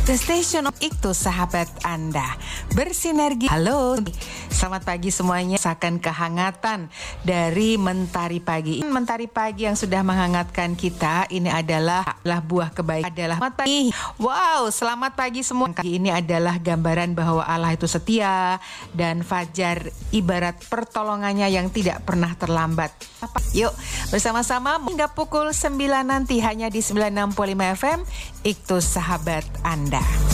The Station of Iktu, sahabat Anda bersinergi. Halo, selamat pagi semuanya. Rasakan kehangatan dari Mentari Pagi. Mentari Pagi yang sudah menghangatkan kita. Ini adalah buah kebaikan. Selamat pagi. Wow, selamat pagi semua. Ini adalah gambaran bahwa Allah itu setia dan fajar ibarat pertolongannya yang tidak pernah terlambat. Yuk bersama-sama hingga pukul 9 nanti hanya di 96.5 FM Iktu, sahabat Anda.